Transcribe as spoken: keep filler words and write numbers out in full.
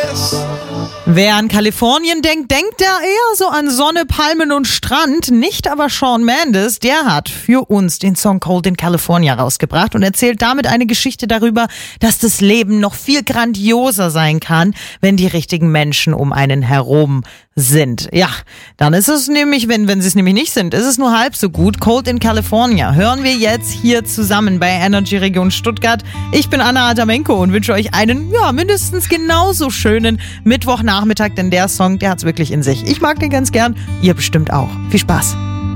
Wer an Kalifornien denkt, denkt er eher so an Sonne, Palmen und Strand. Nicht aber Shawn Mendes, der hat für uns den Song Cold in California rausgebracht und erzählt damit eine Geschichte darüber, dass das Leben noch viel grandioser sein kann, wenn die richtigen Menschen um einen herum sind. Ja, dann ist es nämlich, wenn, wenn sie es nämlich nicht sind, ist es nur halb so gut. Cold in California hören wir jetzt hier zusammen bei Energy Region Stuttgart. Ich bin Anna Adamenko und wünsche euch einen, ja, mindestens genauso schönen Mittwochnachmittag, denn der Song, der hat's wirklich in sich. Ich mag den ganz gern, ihr bestimmt auch. Viel Spaß.